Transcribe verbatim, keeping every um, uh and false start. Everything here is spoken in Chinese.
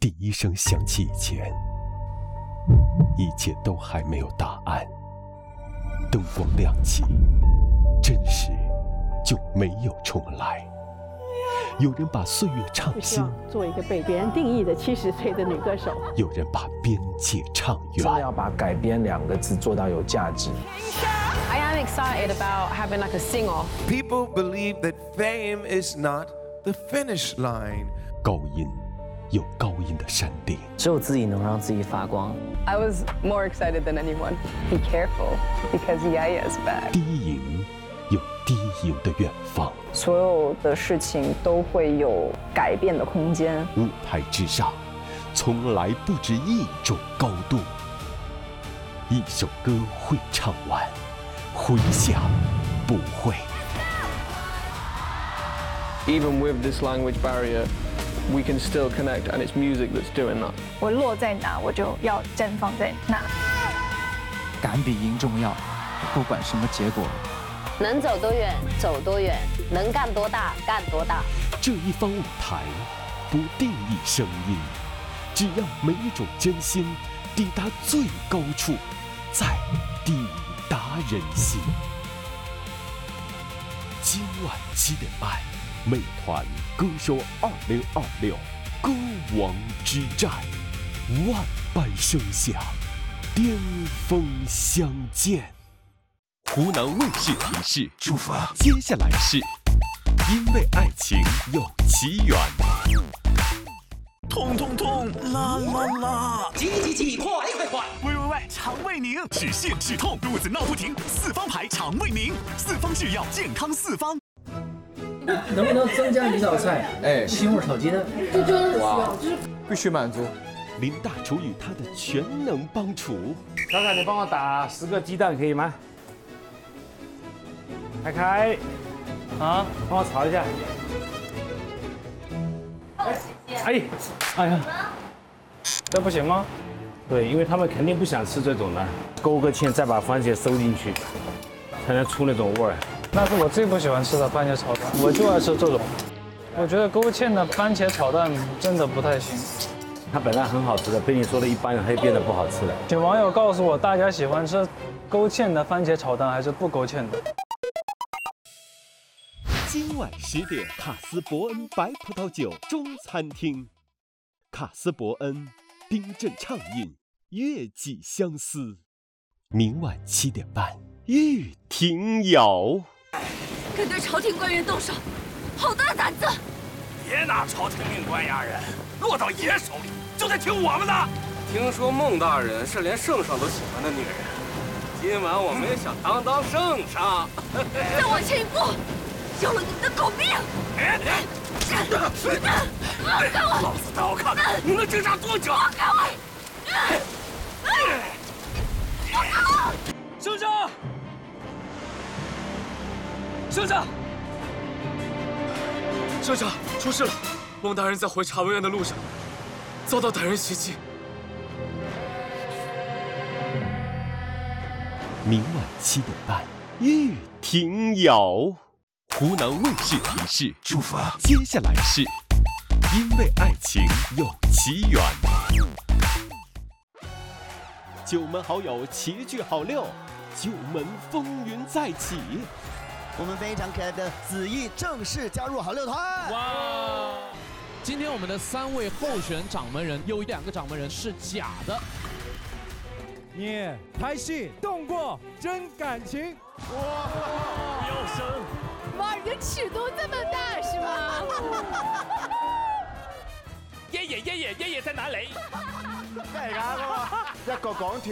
第一声响起以前，一切都还没有答案。灯光亮起，真实就没有重来。有人把岁月唱新， 做一个被别人定义的七十岁的女歌手； 有人把边界唱远。 真的要把改编两个字做到有价值。 I am excited about having like a sing-off. People believe that fame is not the finish line. 高音有高音的山顶， 只有自己能让自己发光。 I was more excited than anyone. Be careful, because Yaya's back. 低吟有低吟的远方。 所有的事情都会有改变的空间。 舞台之上，从来不止一种高度。一首歌会唱完，回响不会。 Even with this language barrier, we can still connect, and it's music that's doing that. 我落在哪，我就要绽放在哪。 敢比赢重要，不管什么结果。 能走多远，走多远；能干多大，干多大。 这一方舞台，不定义声音，只让每一种真心抵达最高处，再抵达人心。今晚七点半，美团歌手二零二六歌王之战，万般声响，巅峰相见。湖南卫视提示：出发。接下来是，因为爱情有奇缘。 痛痛痛，啦啦啦！ 急急急，快快快！ 喂喂喂，肠胃宁，止泻止痛，肚子闹不停，四方牌肠胃宁，四方制药，健康四方。 能不能增加一道菜？哎，西红柿炒鸡蛋。 这真的需要，就是必须满足。 林大厨与他的全能帮厨。 小凯，你帮我打十个鸡蛋可以吗？开开，啊，帮我炒一下。哎，哎呀，这不行吗？对，因为他们肯定不想吃这种的，勾个芡，再把番茄收进去，才能出那种味儿。 那是我最不喜欢吃的番茄炒蛋，我就爱吃这种。我觉得勾芡的番茄炒蛋真的不太行。 它本来很好吃的，被你说的一般，还变得不好吃了。 请网友告诉我，大家喜欢吃勾芡的番茄炒蛋还是不勾芡的？ 今晚十点，卡斯伯恩白葡萄酒中餐厅，卡斯伯恩冰镇畅饮，月季相思。明晚七点半，玉庭瑶。 敢对朝廷官员动手，好大胆子！ 别拿朝廷命官压人，落到爷手里就得听我们的。 听说孟大人是连圣上都喜欢的女人，今晚我们也想当当圣上。 再往前一步，要了你们的狗命！放开我！ 老子倒要看看你能挣扎多久！ 放开我！放开我！ 圣上！圣上！圣上，出事了！孟大人在回察卫院的路上，遭到歹人袭击。 明晚七点半，玉庭瑶。湖南卫视提示：出发。接下来是，因为爱情有奇缘。九门好友齐聚好六，九门风云再起。 我们非常可爱的子毅正式加入好六团。 哇！今天我们的三位候选掌门人，有两个掌门人是假的。 你拍戏动过真感情。哇！ 有声。 哇，你的尺度这么大是吗？ 爺爺爺爺爺爺在哪裏？ 真係㗎，一個講跳